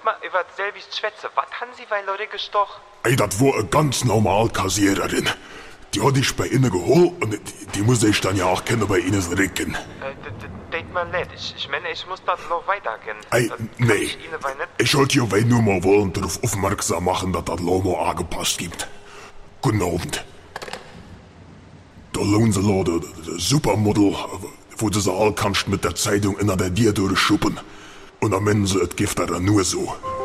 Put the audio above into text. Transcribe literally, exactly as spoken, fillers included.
mal über selbst schwätze. Was haben Sie bei Leute gestochen? Ey, das war eine ganz normal Kassiererin. Die hatte ich bei Ihnen geholt und die, die muss ich dann ja auch kennen bei Ihnen rücken. Äh, Denkt mal leid, ich, ich meine, ich muss das noch weitergehen. Ey, Das kann nee. Ich, Ihnen bei nicht. Ich wollte ja nur mal wollen darauf aufmerksam machen, dass das Lomo angepasst gibt. Guten Abend. Da lohnt sie Leute, das Supermodel, wo du sie all kannst mit der Zeitung in der Dir durchschuppen. Und am Ende so, es gibt da nur so.